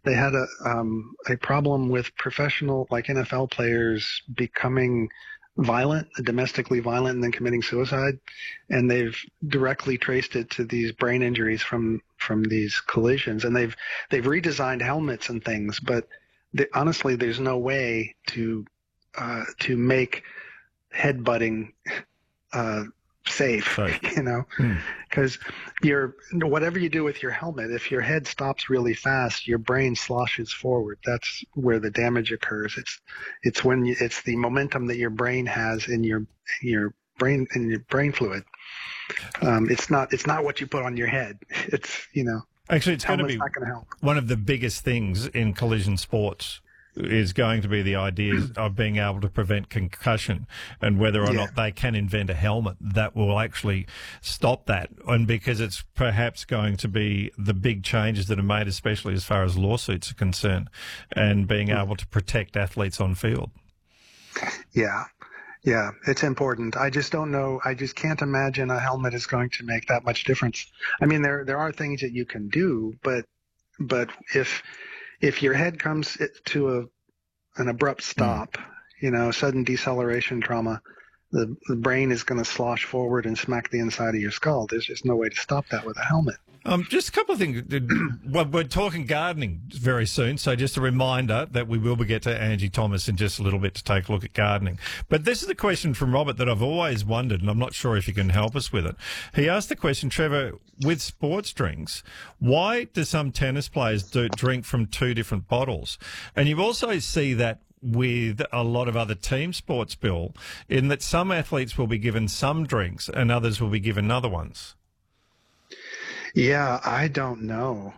they had a problem with professional, like NFL players, becoming violent, domestically violent, and then committing suicide, and they've directly traced it to these brain injuries from these collisions, and they've redesigned helmets and things, but honestly, there's no way to make headbutting safe, Right. because whatever you do with your helmet, if your head stops really fast, your brain sloshes forward. That's where the damage occurs. It's when it's the momentum that your brain has in your brain fluid. It's not what you put on your head. Actually, it's going to helmet's be not going to help. one of the biggest things in collision sports is going to be the idea of being able to prevent concussion, and whether or not they can invent a helmet that will actually stop that. And because it's perhaps going to be the big changes that are made, especially as far as lawsuits are concerned, and being able to protect athletes on field. Yeah, it's important. I just don't know. I just can't imagine a helmet is going to make that much difference. I mean, there are things that you can do, but if your head comes to an abrupt stop, sudden deceleration trauma, the brain is going to slosh forward and smack the inside of your skull. There's just no way to stop that with a helmet. Just a couple of things. Well, we're talking gardening very soon, so just a reminder that we will get to Angie Thomas in just a little bit to take a look at gardening. But this is a question from Robert that I've always wondered, and I'm not sure if you can help us with it. He asked the question, Trevor, with sports drinks, why do some tennis players drink from two different bottles? And you also see that with a lot of other team sports, Bill, in that some athletes will be given some drinks and others will be given other ones. Yeah, I don't know.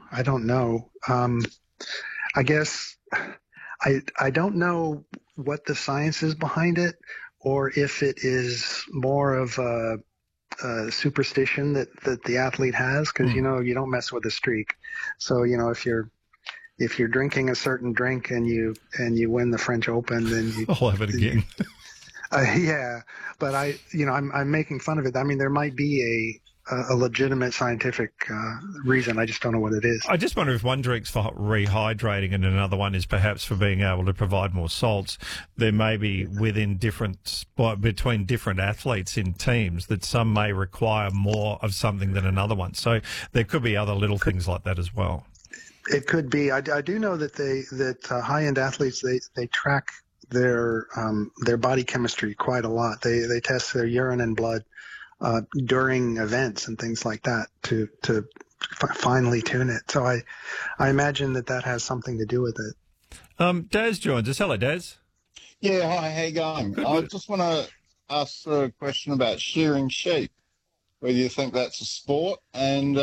I guess I don't know what the science is behind it, or if it is more of a superstition that the athlete has, because you don't mess with a streak. So if you're drinking a certain drink and you win the French Open, then I'll have it again. Yeah, but I'm making fun of it. I mean, there might be a legitimate scientific reason. I just don't know what it is. I just wonder if one drink's for rehydrating and another one is perhaps for being able to provide more salts. There may be between different athletes in teams that some may require more of something than another one. So there could be other little things like that as well. It could be. I do know that high-end athletes, they track their body chemistry quite a lot. They test their urine and blood during events and things like that to finely tune it. So I imagine that has something to do with it. Daz joins us. Hello, Daz. Yeah, hi, how you going? Good. I just want to ask a question about shearing sheep, whether you think that's a sport, and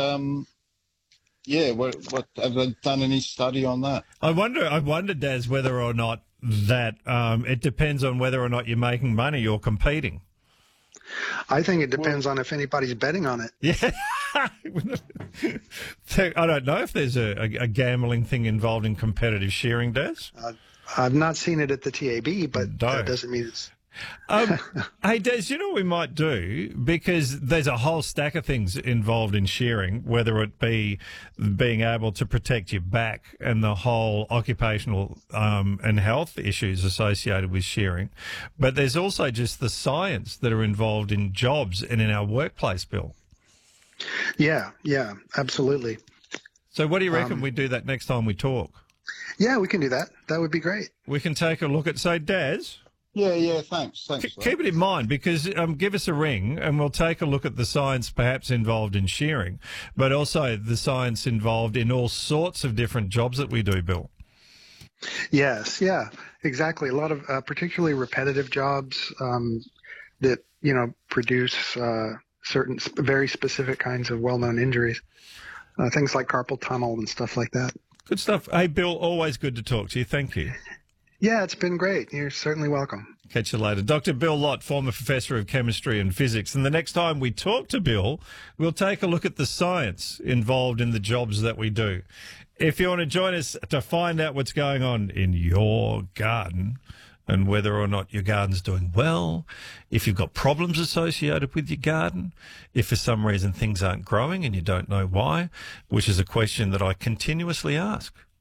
what have they done any study on that? I wonder, Daz, whether or not that it depends on whether or not you're making money or competing. I think it depends on if anybody's betting on it. Yeah. I don't know if there's a gambling thing involved in competitive shearing, Daz. I've not seen it at the TAB, but that doesn't mean it's... Hey, Des, you know what we might do? Because there's a whole stack of things involved in shearing, whether it be being able to protect your back and the whole occupational and health issues associated with shearing. But there's also just the science that are involved in jobs and in our workplace, Bill. Yeah, absolutely. So what do you reckon we do that next time we talk? Yeah, we can do that. That would be great. We can take a look at, say, Daz. Yeah, thanks. Keep it in mind, because give us a ring and we'll take a look at the science perhaps involved in shearing, but also the science involved in all sorts of different jobs that we do, Bill. Yes, yeah, exactly. A lot of particularly repetitive jobs that, produce certain very specific kinds of well-known injuries, things like carpal tunnel and stuff like that. Good stuff. Hey, Bill, always good to talk to you. Thank you. Yeah, it's been great. You're certainly welcome. Catch you later. Dr. Bill Lott, former professor of chemistry and physics. And the next time we talk to Bill, we'll take a look at the science involved in the jobs that we do. If you want to join us to find out what's going on in your garden and whether or not your garden's doing well, if you've got problems associated with your garden, if for some reason things aren't growing and you don't know why, which is a question that I continuously ask.